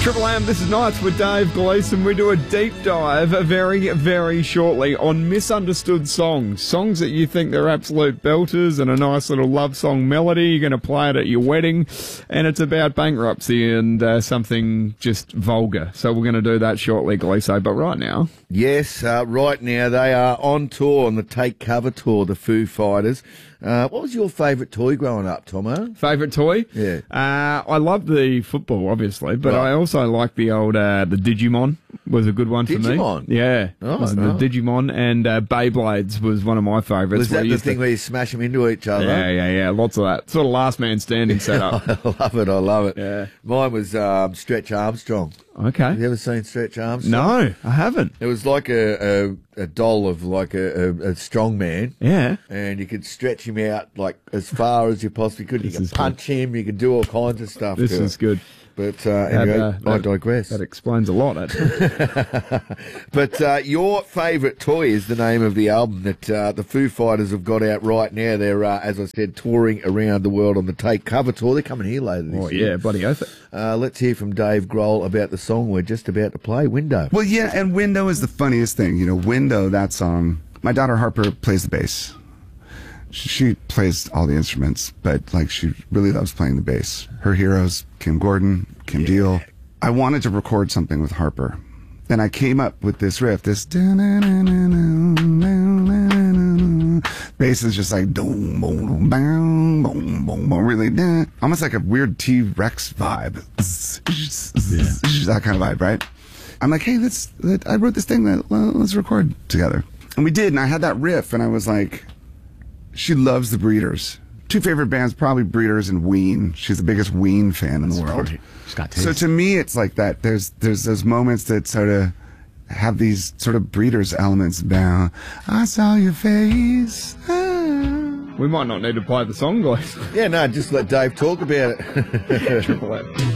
Triple M, this is Nights with Dave Gleeson. We do a deep dive very, very shortly on misunderstood songs. Songs that you think they're absolute belters and a nice little love song melody. You're going to play it at your wedding. And it's about bankruptcy and something just vulgar. So we're going to do that shortly, Gleeson. But right now... Yes, right now they are on tour on the Take Cover tour, the Foo Fighters. What was your favourite toy growing up, Tomo? Favourite toy? Yeah. I love the football, obviously, but Right. I also like the old the Digimon was a good one for me. Digimon? Yeah. Oh, the no. Digimon and Beyblades was one of my favourites. Was that We the used thing to- where you smash them into each other? Yeah. Lots of that. Sort of last man standing setup. I love it. Yeah. Mine was Stretch Armstrong. Okay. Have you ever seen Stretch Armstrong? No, I haven't. It was like a doll of like a strong man. Yeah. And you could stretch him out like as far as you possibly could. You This could is punch him. You could do all kinds of stuff. This to is it. good. But anyway, I digress. That explains a lot, actually. But your favourite toy is the name of the album that the Foo Fighters have got out right now. They're, as I said, touring around the world on the Take Cover tour. They're coming here later this year. Yeah, bloody oath it. Let's hear from Dave Grohl about the song we're just about to play, Window. Well, yeah, and Window is the funniest thing. You know, Window, that song. My daughter Harper plays the bass. She plays all the instruments, but like she really loves playing the bass. Her heroes, Kim Gordon, Kim Deal. I wanted to record something with Harper. And I came up with this riff, this bass is just like boom, boom, boom, boom, boom, really almost like a weird T-Rex vibe. That kind of vibe, right? I'm like, hey, I wrote this thing, let's record together. And we did, and I had that riff, and I was like, she loves the Breeders. Two favorite bands, probably Breeders and Ween. She's the biggest Ween fan in the world. She's got taste. So to me, it's like that. There's those moments that sort of have these sort of Breeders elements down. I saw your face. We might not need to play the song, guys. Yeah, no, just let Dave talk about it. Triple M.